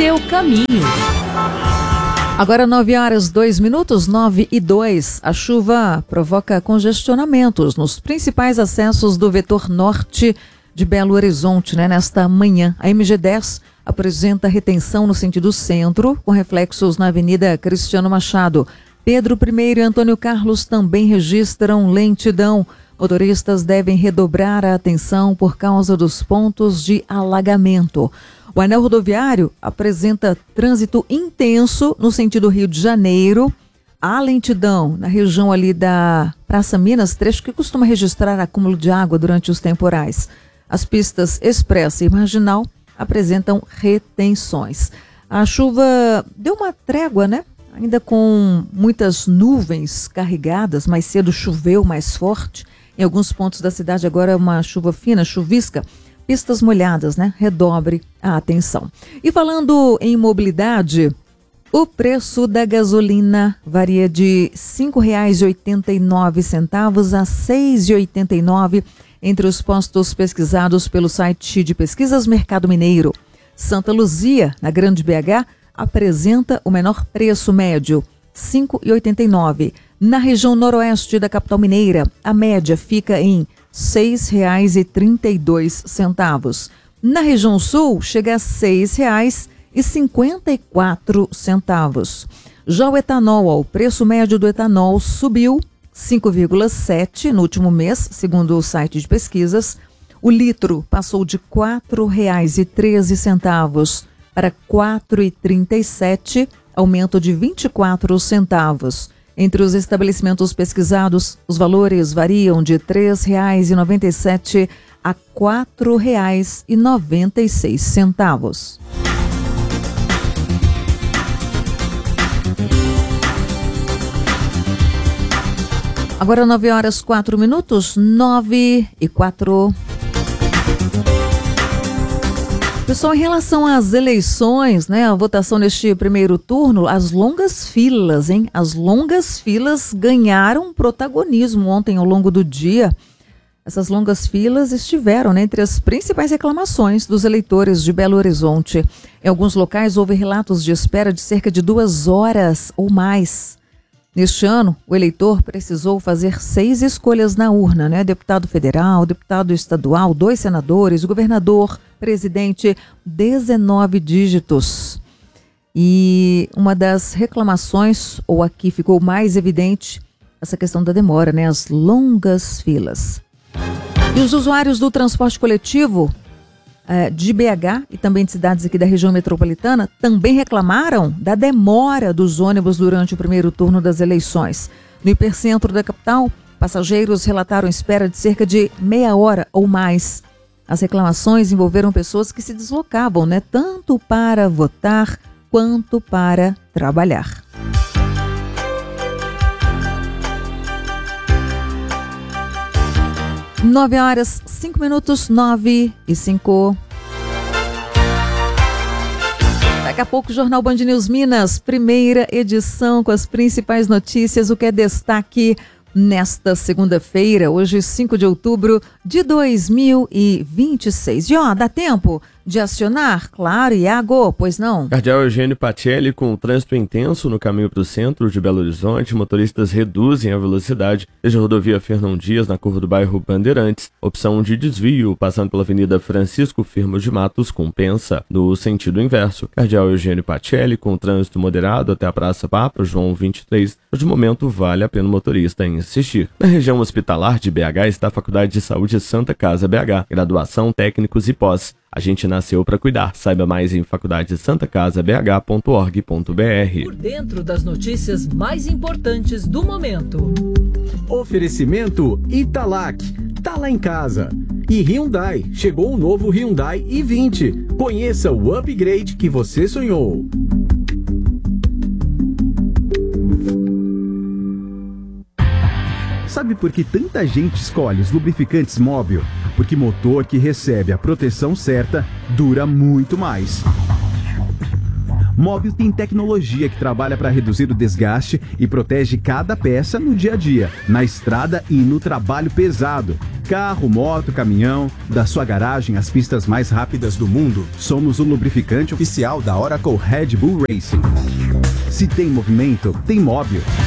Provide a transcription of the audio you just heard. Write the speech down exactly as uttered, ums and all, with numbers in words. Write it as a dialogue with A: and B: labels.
A: seu caminho. Agora nove horas, dois minutos, nove e dois. A chuva provoca congestionamentos nos principais acessos do vetor norte de Belo Horizonte, né? Nesta manhã, a M G dez apresenta retenção no sentido centro, com reflexos na Avenida Cristiano Machado. Pedro I e Antônio Carlos também registram lentidão. Motoristas devem redobrar a atenção por causa dos pontos de alagamento. O anel rodoviário apresenta trânsito intenso no sentido Rio de Janeiro. Há lentidão na região ali da Praça Minas, trecho que costuma registrar acúmulo de água durante os temporais. As pistas Expressa e Marginal apresentam retenções. A chuva deu uma trégua, né? Ainda com muitas nuvens carregadas, mais cedo choveu mais forte. Em alguns pontos da cidade agora é uma chuva fina, chuvisca. Pistas molhadas, né? Redobre a atenção. E falando em mobilidade, o preço da gasolina varia de cinco reais e oitenta e nove centavos a seis reais e oitenta e nove centavos entre os postos pesquisados pelo site de pesquisas Mercado Mineiro. Santa Luzia, na Grande B H, apresenta o menor preço médio, cinco reais e oitenta e nove centavos. Na região noroeste da capital mineira, a média fica em seis reais e trinta e dois centavos. Na região sul, chega a seis reais e cinquenta e quatro centavos. Já o etanol, ó, o preço médio do etanol subiu cinco vírgula sete no último mês, segundo o site de pesquisas. O litro passou de quatro reais e treze centavos para quatro reais e trinta e sete centavos, aumento de vinte e quatro centavos. Entre os estabelecimentos pesquisados, os valores variam de três reais e noventa e sete centavos a quatro reais e noventa e seis centavos. Agora nove horas, quatro minutos, nove e quatro. Pessoal, em relação às eleições, né, a votação neste primeiro turno, as longas filas, hein? As longas filas ganharam protagonismo ontem ao longo do dia. Essas longas filas estiveram, né, entre as principais reclamações dos eleitores de Belo Horizonte. Em alguns locais houve relatos de espera de cerca de duas horas ou mais. Neste ano, o eleitor precisou fazer seis escolhas na urna, né? Deputado federal, deputado estadual, dois senadores, o governador, presidente, dezenove dígitos. E uma das reclamações, ou aqui ficou mais evidente, essa questão da demora, né? As longas filas. E os usuários do transporte coletivo eh, de B H e também de cidades aqui da região metropolitana também reclamaram da demora dos ônibus durante o primeiro turno das eleições. No hipercentro da capital, passageiros relataram espera de cerca de meia hora ou mais. As reclamações envolveram pessoas que se deslocavam, né, tanto para votar quanto para trabalhar. Nove horas, cinco minutos, nove e cinco. Daqui a pouco, o Jornal Band News Minas, primeira edição com as principais notícias, o que é destaque nesta segunda-feira, hoje cinco de outubro de dois mil e vinte e seis. E ó, dá tempo de acionar? Claro, Iago, pois não?
B: Cardeal Eugênio Pacelli, com trânsito intenso no caminho para o centro de Belo Horizonte, motoristas reduzem a velocidade desde a rodovia Fernão Dias, na curva do bairro Bandeirantes. Opção de desvio, passando pela Avenida Francisco Firmo de Matos, compensa no sentido inverso. Cardeal Eugênio Pacelli, com trânsito moderado até a Praça Papa João vinte e três. De momento, vale a pena o motorista insistir. Na região hospitalar de B H está a Faculdade de Saúde Santa Casa B H, graduação, técnicos e pós. A gente nasceu para cuidar. Saiba mais em faculdade santa casa b h ponto org ponto b r.
A: Por dentro das notícias mais importantes do momento.
C: Oferecimento Italac. Tá lá em casa. E Hyundai. Chegou o novo Hyundai i vinte. Conheça o upgrade que você sonhou. Sabe por que tanta gente escolhe os lubrificantes Móbil? Porque motor que recebe a proteção certa dura muito mais. Móbil tem tecnologia que trabalha para reduzir o desgaste e protege cada peça no dia a dia, na estrada e no trabalho pesado. Carro, moto, caminhão, da sua garagem às pistas mais rápidas do mundo, somos o lubrificante oficial da Oracle Red Bull Racing. Se tem movimento, tem Móbil.